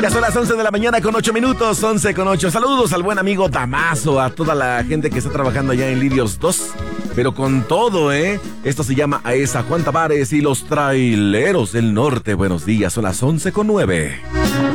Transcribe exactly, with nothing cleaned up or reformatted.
Ya son las once de la mañana con ocho minutos, once con ocho. Saludos al buen amigo Damaso, a toda la gente que está trabajando allá en Lirios dos. Pero con todo, ¿eh? Esto se llama A esa Juan Tavares y los Traileros del Norte. Buenos días, son las once con nueve.